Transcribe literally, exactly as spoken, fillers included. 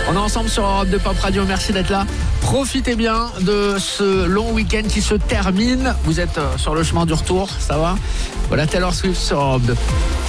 On est ensemble sur Europe deux Pop Radio. Merci d'être là. Profitez bien de ce long week-end qui se termine. Vous êtes sur le chemin du retour, ça va? Voilà Taylor Swift sur Europe deux.